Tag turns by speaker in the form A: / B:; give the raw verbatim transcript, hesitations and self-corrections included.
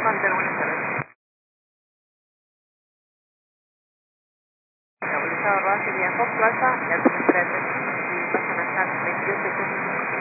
A: Panther, buenas tardes. Estabilizado Roa, sería Fox Plaza, la administración y pasan a estar veintiocho.